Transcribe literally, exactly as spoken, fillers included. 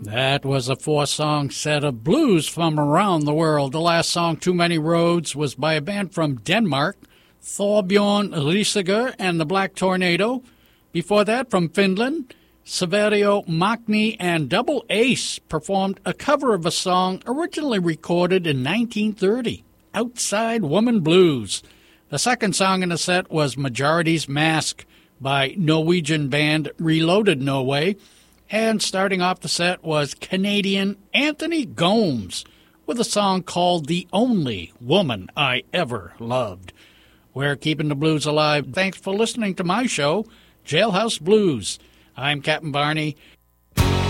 That was a four-song set of blues from around the world. The last song, Too Many Roads, was by a band from Denmark, Thorbjorn Risager and the Black Tornado. Before that, from Finland, Saverio Magni and Double Ace performed a cover of a song originally recorded in nineteen thirty, Outside Woman Blues. The second song in the set was Majority's Mask by Norwegian band Reloaded Norway. And starting off the set was Canadian Anthony Gomes with a song called The Only Woman I Ever Loved. We're keeping the blues alive. Thanks for listening to my show, Jailhouse Blues. I'm Captain Barney.